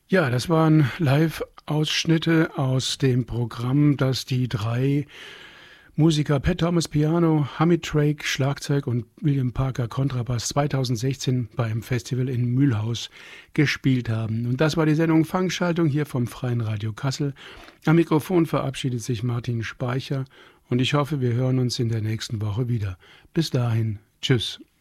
Ja, das waren Live-Ausschnitte aus dem Programm, das die drei Musiker Pat Thomas Piano, Hamid Drake Schlagzeug und William Parker Kontrabass 2016 beim Festival in Mühlhaus gespielt haben. Und das war die Sendung Fangschaltung hier vom Freien Radio Kassel. Am Mikrofon verabschiedet sich Martin Speicher und ich hoffe, wir hören uns in der nächsten Woche wieder. Bis dahin, tschüss.